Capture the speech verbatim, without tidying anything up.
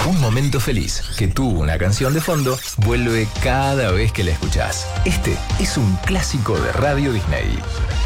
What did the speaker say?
Un momento feliz que tuvo una canción de fondo vuelve cada vez que la escuchás. Este es un clásico de Radio Disney.